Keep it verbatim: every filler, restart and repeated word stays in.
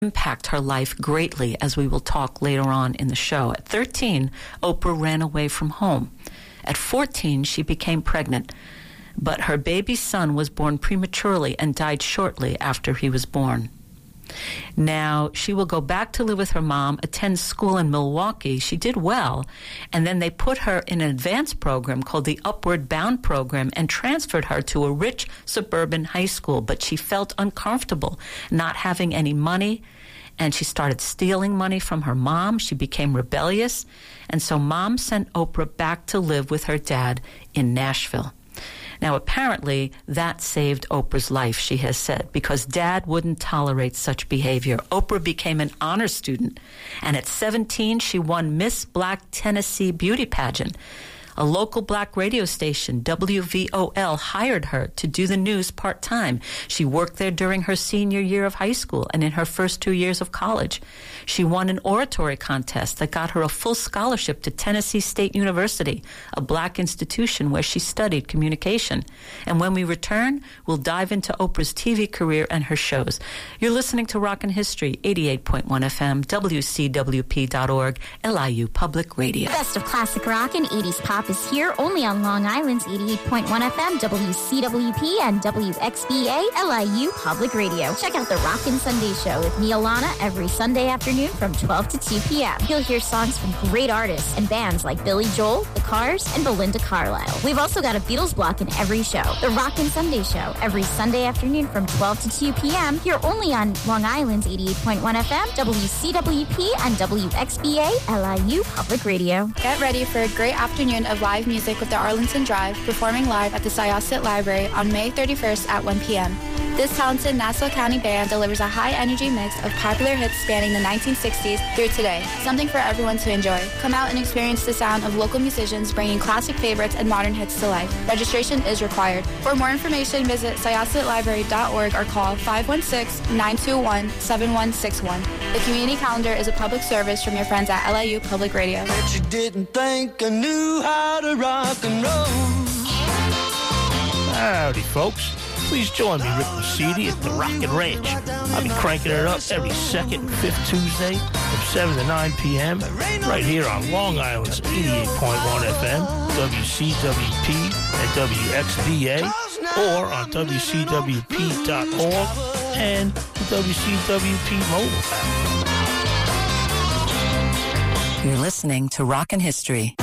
impact her life greatly, as we will talk later on in the show. At thirteen, Oprah ran away from home. At fourteen, she became pregnant, but her baby son was born prematurely and died shortly after he was born. Now, she will go back to live with her mom, attend school in Milwaukee. She did well, and then they put her in an advanced program called the Upward Bound program and transferred her to a rich suburban high school, but she felt uncomfortable not having any money, and she started stealing money from her mom. She became rebellious, and so Mom sent Oprah back to live with her dad in Nashville. Now, apparently, that saved Oprah's life, she has said, because Dad wouldn't tolerate such behavior. Oprah became an honor student, and at seventeen, she won Miss Black Tennessee Beauty Pageant. A local black radio station, W V O L, hired her to do the news part-time. She worked there during her senior year of high school and in her first two years of college. She won an oratory contest that got her a full scholarship to Tennessee State University, a black institution where she studied communication. And when we return, we'll dive into Oprah's T V career and her shows. You're listening to Rockin' History, eighty-eight point one F M, W C W P dot org, L I U Public Radio. Best of classic rock and eighties pop is here only on Long Island's eighty-eight point one F M, W C W P, and W X B A L I U Public Radio. Check out the Rockin' Sunday Show with me, Alana, every Sunday afternoon from twelve to two p.m. You'll hear songs from great artists and bands like Billy Joel, The Cars, and Belinda Carlisle. We've also got a Beatles block in every show. The Rockin' Sunday Show, every Sunday afternoon from twelve to two p.m. here only on Long Island's eighty-eight point one F M, W C W P, and W X B A L I U Public Radio. Get ready for a great afternoon of live music with the Arlington Drive, performing live at the Syosset Library on May thirty-first at one p.m. This talented Nassau County band delivers a high-energy mix of popular hits spanning the nineteen sixties through today. Something for everyone to enjoy. Come out and experience the sound of local musicians bringing classic favorites and modern hits to life. Registration is required. For more information, visit syosset library dot org or call five one six, nine two one, seven one six one. The community calendar is a public service from your friends at L I U Public Radio. Bet you didn't think I knew how to rock and roll. Howdy, folks. Please join me, Rick Lucidi, at the Rockin' Ranch. I'll be cranking it up every second and fifth Tuesday from seven to nine p.m. right here on Long Island's eighty-eight point one F M, W C W P, and W X B A, or on W C W P dot org and the W C W P mobile app. You're listening to Rockin' History.